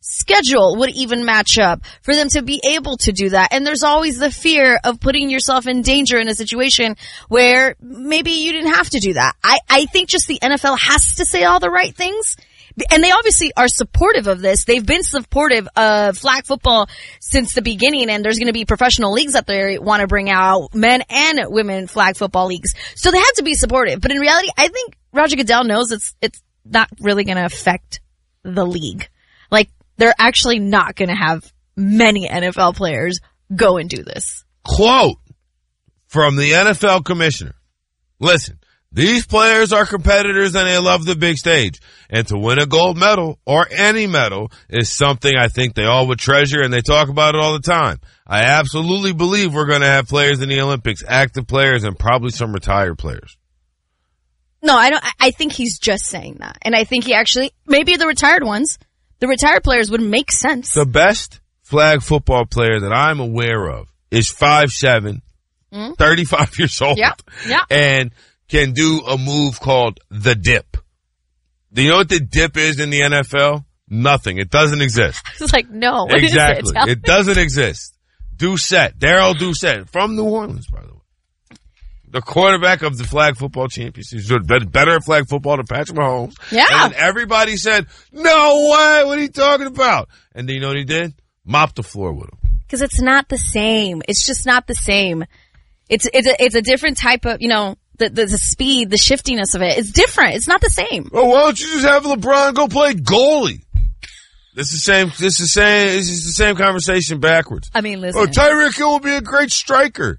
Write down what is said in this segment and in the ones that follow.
schedule would even match up for them to be able to do that. And there's always the fear of putting yourself in danger in a situation where maybe you didn't have to do that. I think just the NFL has to say all the right things. And they obviously are supportive of this. They've been supportive of flag football since the beginning, and there's going to be professional leagues out there that want to bring out men and women flag football leagues. So they have to be supportive. But in reality, I think Roger Goodell knows it's not really going to affect the league. Like, they're actually not going to have many NFL players go and do this. Quote from the NFL commissioner. Listen. These players are competitors and they love the big stage. And to win a gold medal or any medal is something I think they all would treasure, and they talk about it all the time. I absolutely believe we're going to have players in the Olympics, active players, and probably some retired players. No, I don't. I think he's just saying that. And I think he actually, maybe the retired players would make sense. The best flag football player that I'm aware of is 5'7", 35 years old. Yeah. And can do a move called the dip. Do you know what the dip is in the NFL? Nothing. It doesn't exist. I was like, no. What exactly. Is it doesn't exist. Doucette. Darryl Doucette from New Orleans, by the way. The quarterback of the flag football championship. He's better at flag football than Patrick Mahomes. Yeah. And everybody said, no way. What are you talking about? And do you know what he did? Mopped the floor with him. Because it's not the same. It's just not the same. It's a different type of, the speed, the shiftiness of it. It's different. It's not the same. Oh, why don't you just have LeBron go play goalie? This is the same conversation backwards. I mean, listen. Oh, Tyreek Hill will be a great striker.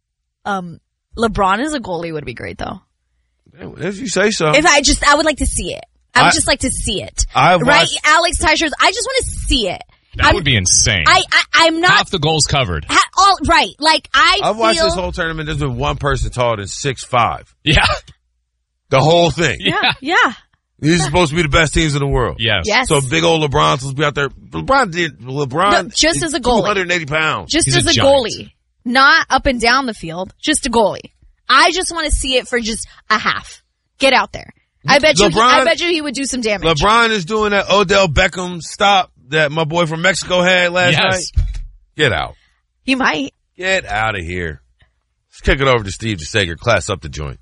LeBron as a goalie would be great, though. If you say so. I would like to see it. I would just like to see it. Right? Alex Teixeira, I just want to see it. That would be insane. I'm not. Half the goals covered. Right. Like, I've watched this whole tournament. There's been one person taller than 6'5". Yeah. The whole thing. Yeah. These are supposed to be the best teams in the world. Yes. So big old LeBron's supposed to be out there. LeBron just as a goalie. 280 pounds. Just as a goalie. Not up and down the field. Just a goalie. I just want to see it for just a half. Get out there. I bet you he would do some damage. LeBron is doing that Odell Beckham stop that my boy from Mexico had last night. Get out. He might. Get out of here. Let's kick it over to Steve DeSager. Class up the joint.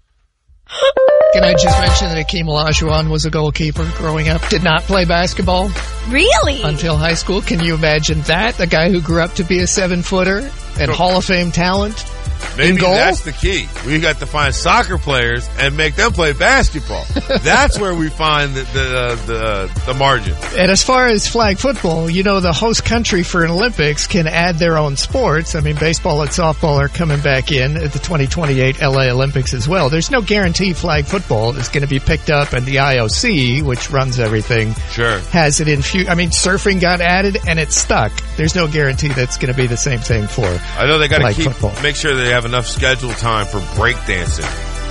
Can I just mention that Akeem Olajuwon was a goalkeeper growing up, did not play basketball. Really? Until high school. Can you imagine that? A guy who grew up to be a 7-footer and Hall of Fame talent. Maybe that's the key. We got to find soccer players and make them play basketball. That's where we find the margin. And as far as flag football, the host country for an Olympics can add their own sports. I mean, baseball and softball are coming back in at the 2028 LA Olympics as well. There's no guarantee flag football is going to be picked up, and the IOC, which runs everything, has it in surfing got added and it's stuck. There's no guarantee that's going to be the same thing for I know they got to make sure they have enough schedule time for breakdancing.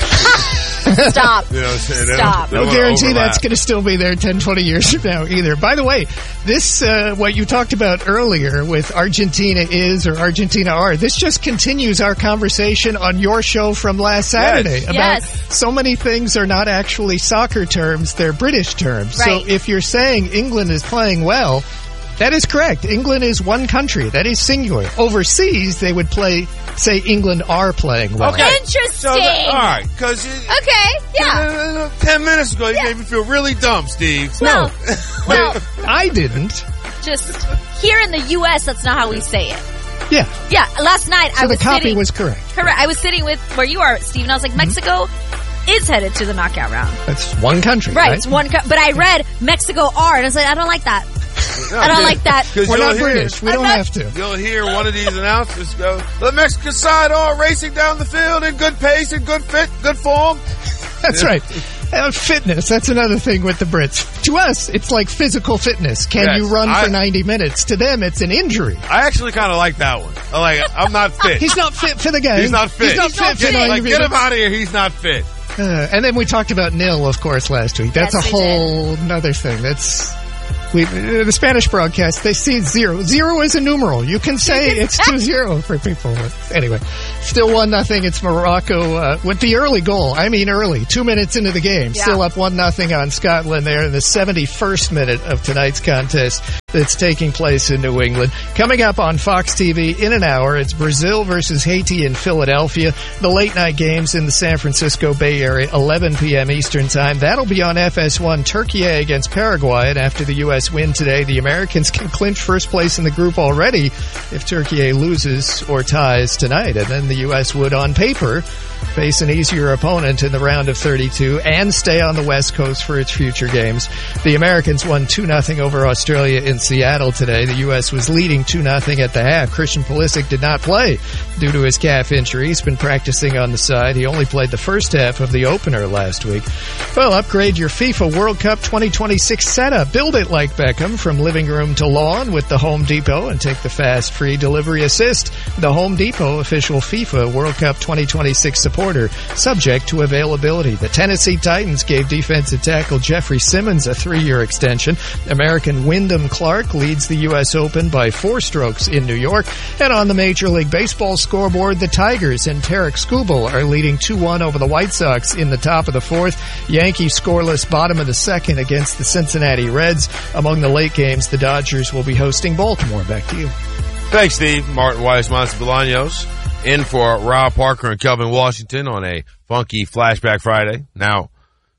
Stop. Stop. No guarantee that's going to still be there 10, 20 years from now either. By the way, this, what you talked about earlier with Argentina is or Argentina are, this just continues our conversation on your show from last Saturday about so many things are not actually soccer terms, they're British terms. Right. So if you're saying England is playing well, that is correct. England is one country. That is singular. Overseas, they would say England are playing well. Okay. Interesting. So all right. Okay. Yeah. 10 minutes ago, you made me feel really dumb, Steve. Well, I didn't. Just here in the U.S., that's not how we say it. Yeah. Yeah. Last night, I was the copy was correct. Correct. I was sitting with where you are, Steve, and I was like, Mexico is headed to the knockout round. That's one country, right? It's one but I read Mexico are, and I was like, I don't like that. I don't like that. We're not British. We don't have to. You'll hear one of these announcers go, the Mexican side are racing down the field in good pace and good form. That's right. Fitness, that's another thing with the Brits. To us, it's like physical fitness. Can you run for 90 minutes? To them, it's an injury. I actually kind of like that one. I'm not fit. He's not fit for the game. He's not fit. He's not fit for 90 minutes. Get him out of here. He's not fit. And then we talked about nil, of course, last week. That's a whole nother thing. The Spanish broadcast, they see 0. 0 is a numeral. You can say it's 2-0 for people. But anyway, still 1-0. It's Morocco with the early goal. I mean early, 2 minutes into the game. Yeah. Still up 1-0 on Scotland there in the 71st minute of tonight's contest that's taking place in New England. Coming up on Fox TV in an hour, it's Brazil versus Haiti in Philadelphia. The late night games in the San Francisco Bay Area, 11 p.m. Eastern Time. That'll be on FS1. Turkey against Paraguay, and after the U.S. win today, the Americans can clinch first place in the group already if Turkey loses or ties tonight. And then the U.S. would, on paper, face an easier opponent in the round of 32 and stay on the West Coast for its future games. The Americans won 2-0 over Australia in Seattle today. The U.S. was leading 2-0 at the half. Christian Pulisic did not play due to his calf injury. He's been practicing on the side. He only played the first half of the opener last week. Well, upgrade your FIFA World Cup 2026 setup. Build it like Beckham from living room to lawn with the Home Depot and take the fast free delivery assist. The Home Depot, official FIFA World Cup 2026 supporter, subject to availability. The Tennessee Titans gave defensive tackle Jeffrey Simmons a 3-year extension. American Wyndham Clark leads the U.S. Open by 4 strokes in New York. And on the Major League Baseball scoreboard, the Tigers and Tarek Skubal are leading 2-1 over the White Sox in the top of the 4th. Yankees scoreless bottom of the 2nd against the Cincinnati Reds. Among the late games, the Dodgers will be hosting Baltimore. Back to you. Thanks, Steve. Martin Weiss, Monty Bolaños, in for Rob Parker and Kelvin Washington on a funky Flashback Friday. Now,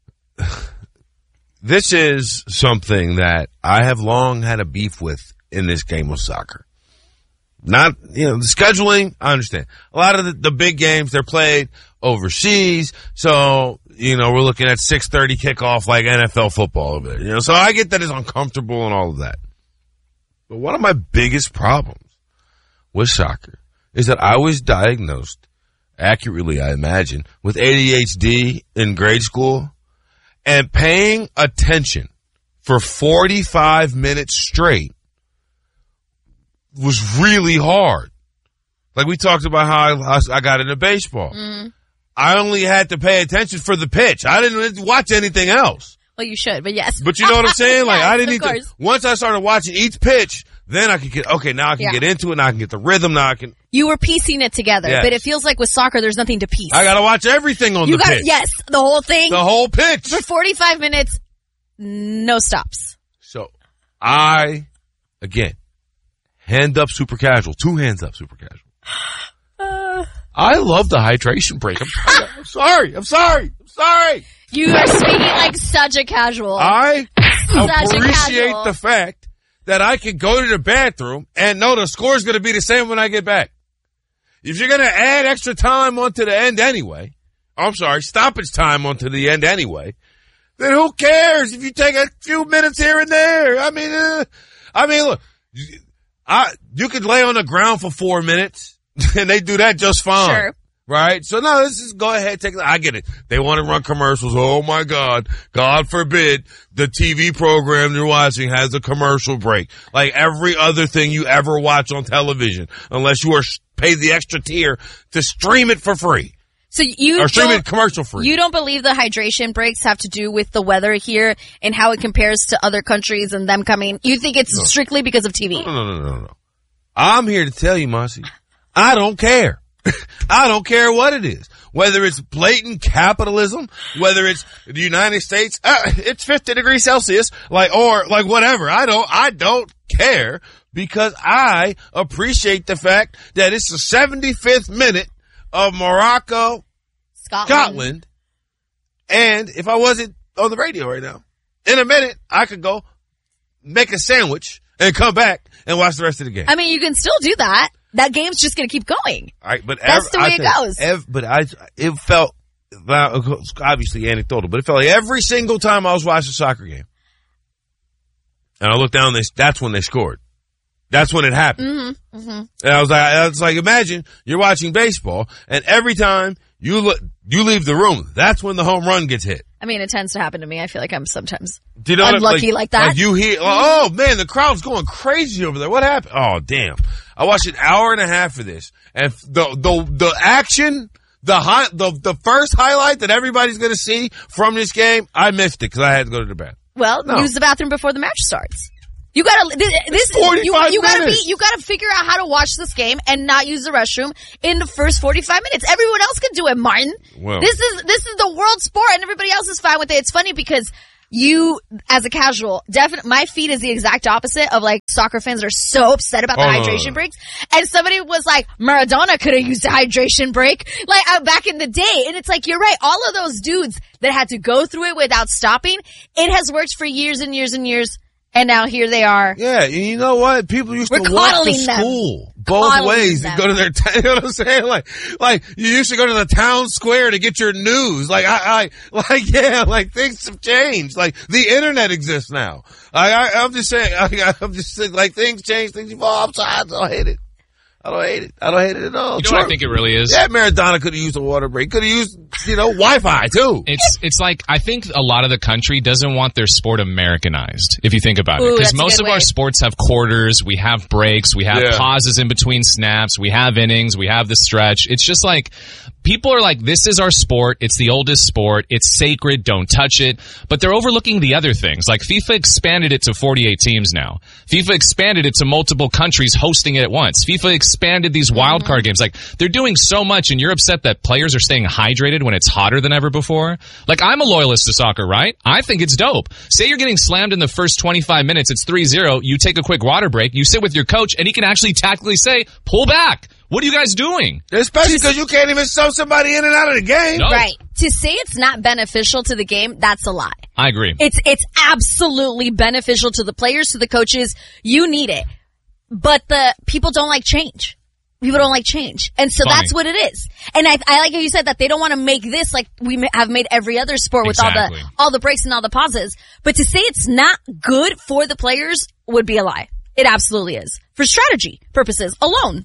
this is something that I have long had a beef with in this game of soccer. Not, the scheduling, I understand. A lot of the big games, they're played overseas, so, we're looking at 6:30 kickoff like NFL football over there. So I get that it's uncomfortable and all of that. But one of my biggest problems with soccer is that I was diagnosed, accurately I imagine, with ADHD in grade school, and paying attention for 45 minutes straight was really hard. Like we talked about how I got into baseball. Mm. I only had to pay attention for the pitch. I didn't watch anything else. Well, you should, but yes. But you know what I'm saying? Like, yes, I didn't need to. Once I started watching each pitch, then I could now I can get into it, now I can get the rhythm, now I can. You were piecing it together, yes. But it feels like with soccer, there's nothing to piece. I gotta watch everything on the pitch. Yes, the whole thing. The whole pitch. For 45 minutes, no stops. So, again, hand up super casual. 2 hands up super casual. I love the hydration break. I'm sorry. You are speaking like such a casual. I appreciate the fact that I can go to the bathroom and know the score's going to be the same when I get back. If you're going to add extra time onto the end anyway, stoppage time onto the end anyway, then who cares if you take a few minutes here and there? I mean, look, you could lay on the ground for 4 minutes and they do that just fine. Sure. Right? So no, let's just go ahead, I get it. They want to run commercials. Oh my God. God forbid the TV program you're watching has a commercial break. Like every other thing you ever watch on television, unless you are paid the extra tier to stream it for free. So stream it commercial free. You don't believe the hydration breaks have to do with the weather here and how it compares to other countries and them coming? You think it's strictly because of TV? No. I'm here to tell you, Marcy, I don't care. I don't care what it is. Whether it's blatant capitalism, whether it's the United States, it's 50 degrees Celsius, or whatever. I don't care because I appreciate the fact that it's the 75th minute of Morocco, Scotland. And if I wasn't on the radio right now, in a minute, I could go make a sandwich and come back and watch the rest of the game. I mean, you can still do that. That game's just going to keep going. All right, but that's the way it goes. It felt, obviously anecdotal, but it felt like every single time I was watching a soccer game, and I looked down, that's when they scored. That's when it happened. Mm-hmm, mm-hmm. And I was like, imagine you're watching baseball, and every time you leave the room, that's when the home run gets hit. I mean, it tends to happen to me. I feel like I'm sometimes unlucky like that. Like you hear, oh man, the crowd's going crazy over there. What happened? Oh damn! I watched an hour and a half of this, and the action, the first highlight that everybody's going to see from this game, I missed it because I had to go to the bathroom. Well, use the bathroom before the match starts. You gotta, this 45 you gotta minutes. you gotta figure out how to watch this game and not use the restroom in the first 45 minutes. Everyone else can do it, Martin. Well. This is the world sport and everybody else is fine with it. It's funny because you, as a casual, my feed is the exact opposite of like soccer fans are so upset about the hydration breaks. And somebody was like, Maradona could have used a hydration break, like back in the day. And it's like, you're right. All of those dudes that had to go through it without stopping, it has worked for years and years and years. And now here they are. Yeah, you know what? People used to walk to school both ways and go to their town. You know what I'm saying? Like you used to go to the town square to get your news. Like things have changed. Like the internet exists now. I'm just saying. Like things change, things evolve. So I don't hate it. I don't hate it at all. You know what I think it really is? Yeah, Maradona could have used a water break. Could have used, Wi-Fi too. It's like, I think a lot of the country doesn't want their sport Americanized, if you think about it. Because most of our sports have quarters, we have breaks, we have pauses in between snaps, we have innings, we have the stretch. It's just like, people are like, this is our sport, it's the oldest sport, it's sacred, don't touch it. But they're overlooking the other things. Like FIFA expanded it to 48 teams now. FIFA expanded it to multiple countries hosting it at once. FIFA expanded these wild card games. Like, they're doing so much, and you're upset that players are staying hydrated when it's hotter than ever before. Like, I'm a loyalist to soccer, right? I think it's dope. Say you're getting slammed in the first 25 minutes, it's 3-0, you take a quick water break, you sit with your coach, and he can actually tactically say, pull back. What are you guys doing? Especially because you can't even sub somebody in and out of the game. No. Right. To say it's not beneficial to the game, that's a lie. I agree. It's absolutely beneficial to the players, to the coaches. You need it. But the people don't like change. People don't like change. And so that's what it is. And I like how you said that they don't want to make this like we have made every other sport with all the breaks and all the pauses. But to say it's not good for the players would be a lie. It absolutely is. For strategy purposes alone.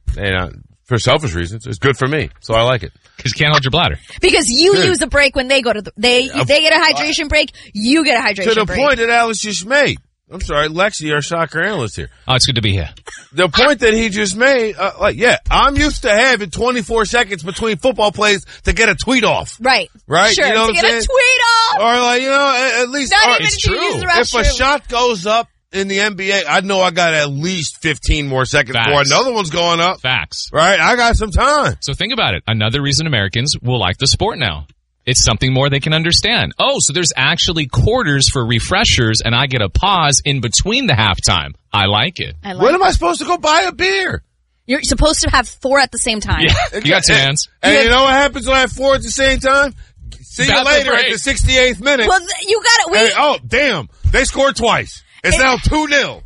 And for selfish reasons, it's good for me, so I like it. Because you can't hold your bladder. Because you use a break when they go to they get a hydration break, you get a hydration break. To the point that Alex just made. I'm sorry, Lexi, our soccer analyst here. Oh, it's good to be here. The point that he just made, I'm used to having 24 seconds between football plays to get a tweet off. Right. Right? Sure, you know to get a tweet off. Or at least, it's true. If a shot goes up in the NBA, I know I got at least 15 more seconds before another one's going up. Facts. Right? I got some time. So think about it. Another reason Americans will like the sport now. It's something more they can understand. Oh, so there's actually quarters for refreshers, and I get a pause in between the halftime. I like it. When am I supposed to go buy a beer? You're supposed to have 4 at the same time. Yeah, you got 2 hands. And you know what happens when I have 4 at the same time? See you later at the 68th minute. Well, you got it. Oh, damn. They scored twice. It's now 2-0.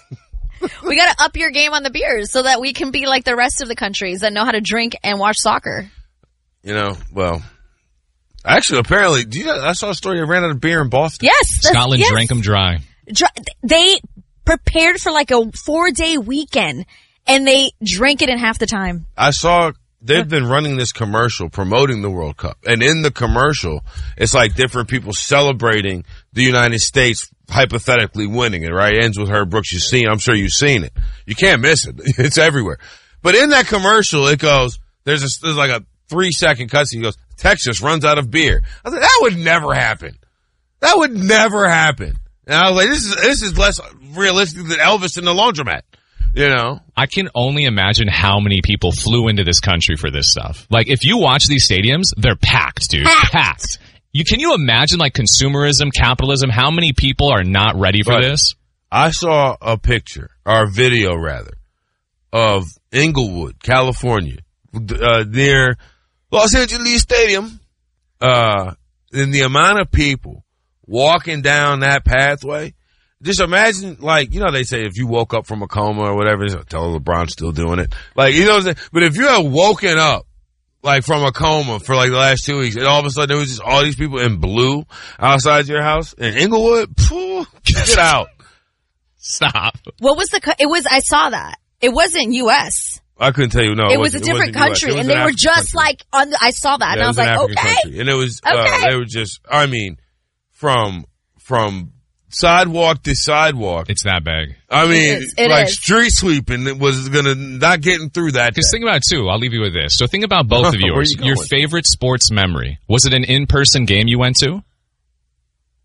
We got to up your game on the beers so that we can be like the rest of the countries that know how to drink and watch soccer. Actually, apparently, I saw a story. I ran out of beer in Boston. Yes. Scotland drank them dry. They prepared for like a 4-day weekend, and they drank it in half the time. I saw they've been running this commercial promoting the World Cup. And in the commercial, it's like different people celebrating the United States hypothetically winning it, right? It ends with Herb Brooks. I'm sure you've seen it. You can't miss it. It's everywhere. But in that commercial, it goes, there's like a 3-second cutscene. He goes, Texas runs out of beer. I was like, that would never happen. That would never happen. And I was like, this is less realistic than Elvis in the laundromat. You know? I can only imagine how many people flew into this country for this stuff. Like, if you watch these stadiums, they're packed, dude. Packed. Can you imagine, like, consumerism, capitalism, how many people are not ready for this? I saw a picture, or a video rather, of Inglewood, California, near Los Angeles Stadium, and the amount of people walking down that pathway. Just imagine, like, they say if you woke up from a coma or whatever, tell LeBron's still doing it. Like, you know what I'm saying? But if you had woken up, like, from a coma for, like, the last 2 weeks, and all of a sudden there was just all these people in blue outside your house in Inglewood, get out. Stop. What was I saw that. It wasn't U.S. I couldn't tell you, no. It was a different country, and they were just like, I saw that, and I was like, okay. Country. And it was, they were just, from sidewalk to sidewalk. It's that big. It is. Street sweeping was not getting through that. Because think about it too. I'll leave you with this. So think about both of yours. Your favorite sports memory. Was it an in-person game you went to?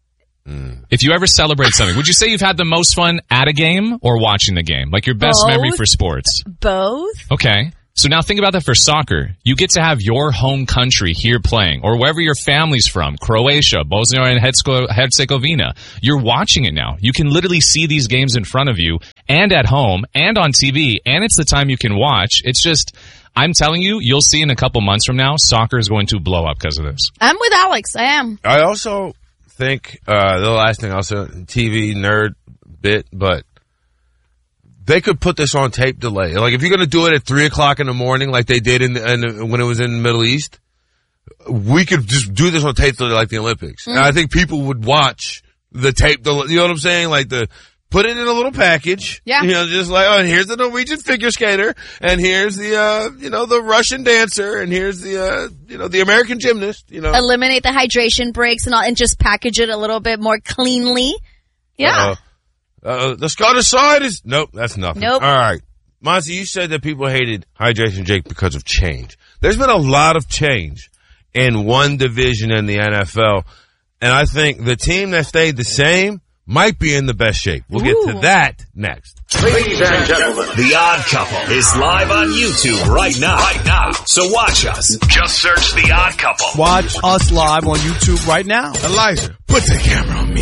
If you ever celebrate something, would you say you've had the most fun at a game or watching the game? Like your best memory for sports? Both. Okay. So now think about that for soccer. You get to have your home country here playing, or wherever your family's from, Croatia, Bosnia and Herzegovina. You're watching it now. You can literally see these games in front of you and at home and on TV, and it's the time you can watch. It's just, I'm telling you, you'll see in a couple months from now, soccer is going to blow up because of this. I'm with Alex. I am. I also think, the last thing I'll say, TV nerd bit, but they could put this on tape delay. Like, if you're going to do it at 3 o'clock in the morning, like they did when it was in the Middle East, we could just do this on tape delay like the Olympics. And I think people would watch the tape delay. You know what I'm saying? Like put it in a little package. Yeah. You know, just like, oh, and here's the Norwegian figure skater, and here's the, the Russian dancer, and here's the, the American gymnast, Eliminate the hydration breaks and all, and just package it a little bit more cleanly. Yeah. The Scottish side is, nope, that's nothing. Nope. All right. Monty, you said that people hated Hydration Jake because of change. There's been a lot of change in one division in the NFL, and I think the team that stayed the same might be in the best shape. We'll get to that next. Ladies and gentlemen, The Odd Couple is live on YouTube right now. So watch us. Just search The Odd Couple. Watch us live on YouTube right now. Elijah, put the camera on me.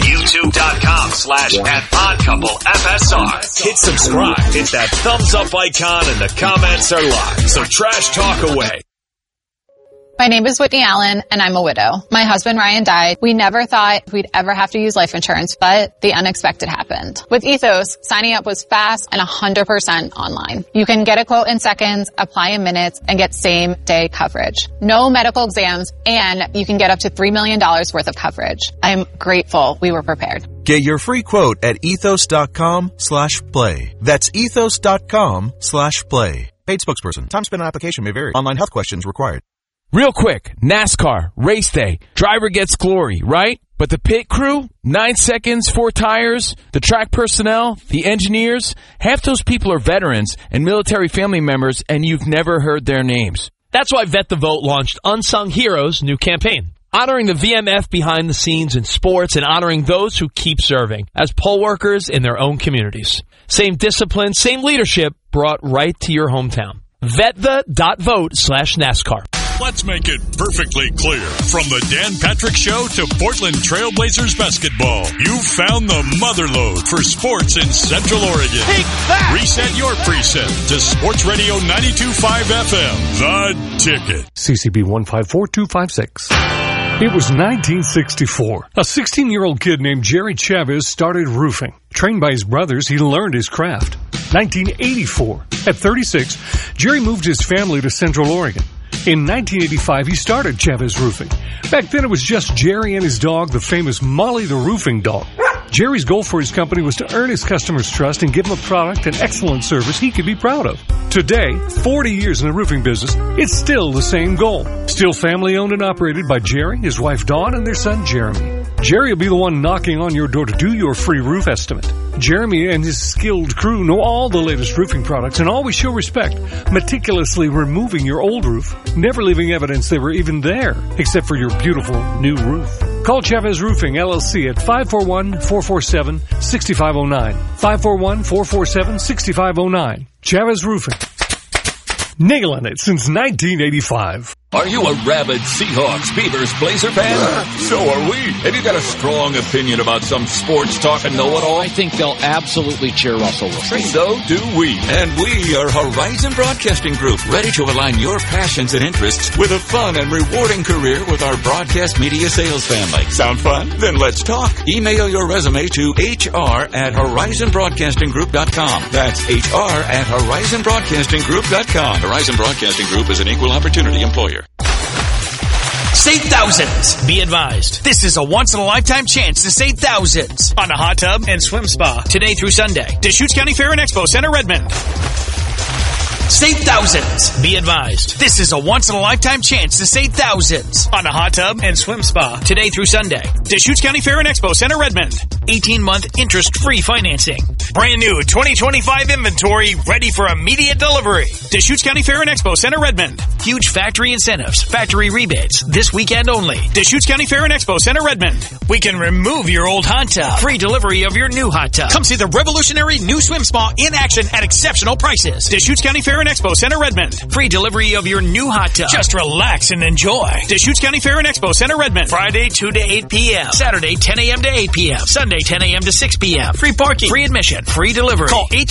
YouTube.com/@oddcouplefsr. Hit subscribe. Hit that thumbs up icon and the comments are live. So trash talk away. My name is Whitney Allen, and I'm a widow. My husband, Ryan, died. We never thought we'd ever have to use life insurance, but the unexpected happened. With Ethos, signing up was fast and 100% online. You can get a quote in seconds, apply in minutes, and get same-day coverage. No medical exams, and you can get up to $3 million worth of coverage. I'm grateful we were prepared. Get your free quote at ethos.com/play. That's ethos.com/play. Paid spokesperson. Time spent on application may vary. Online health questions required. Real quick, NASCAR, race day, driver gets glory, right? But the pit crew, 9 seconds, 4 tires, the track personnel, the engineers, half those people are veterans and military family members, and you've never heard their names. That's why Vet the Vote launched Unsung Heroes' new campaign, honoring the VMF behind the scenes in sports and honoring those who keep serving as poll workers in their own communities. Same discipline, same leadership brought right to your hometown. VetThe.vote/NASCAR. Let's make it perfectly clear. From the Dan Patrick Show to Portland Trailblazers basketball, you've found the motherlode for sports in Central Oregon. Take that! Reset your preset to Sports Radio 92.5 FM. The Ticket. CCB 154256. It was 1964. A 16-year-old kid named Jerry Chavez started roofing. Trained by his brothers, he learned his craft. 1984. At 36, Jerry moved his family to Central Oregon. In 1985, he started Chavez Roofing. Back then, it was just Jerry and his dog, the famous Molly the Roofing Dog. Jerry's goal for his company was to earn his customers' trust and give them a product and excellent service he could be proud of. Today, 40 years in the roofing business, it's still the same goal. Still family owned and operated by Jerry, his wife Dawn, and their son Jeremy. Jerry will be the one knocking on your door to do your free roof estimate. Jeremy and his skilled crew know all the latest roofing products and always show respect, meticulously removing your old roof, never leaving evidence they were even there, except for your beautiful new roof. Call Chavez Roofing, LLC at 541-447-6509. 541-447-6509. Chavez Roofing. Nailing it since 1985. Are you a rabid Seahawks, Beavers, Blazer fan? So are we. Have you got a strong opinion about some sports talk and know-it-all? I think they'll absolutely cheer Russell Wilson. So do we. And we are Horizon Broadcasting Group, ready to align your passions and interests with a fun and rewarding career with our broadcast media sales family. Sound fun? Then let's talk. Email your resume to hr@horizonbroadcastinggroup.com. That's hr@horizonbroadcastinggroup.com. Horizon Broadcasting Group is an equal opportunity employer. Save thousands. Be advised. This is a once-in-a-lifetime chance to save thousands on a hot tub and swim spa today through Sunday. Deschutes County Fair and Expo Center, Redmond. Save thousands. Be advised, this is a once-in-a-lifetime chance to save thousands on a hot tub and swim spa today through Sunday. Deschutes County Fair and Expo Center, Redmond. 18-month interest-free financing. Brand new 2025 inventory ready for immediate delivery. Deschutes County Fair and Expo Center, Redmond. Huge factory incentives, factory rebates, this weekend only. Deschutes County Fair and Expo Center, Redmond. We can remove your old hot tub. Free delivery of your new hot tub. Come see the revolutionary new swim spa in action at exceptional prices. Deschutes County Fair and Expo Center, Redmond. Free delivery of your new hot tub. Just relax and enjoy. Deschutes County Fair and Expo Center, Redmond. Friday 2 to 8 p.m. Saturday 10 a.m. to 8 p.m. Sunday 10 a.m. to 6 p.m. Free parking. Free admission. Free delivery. Call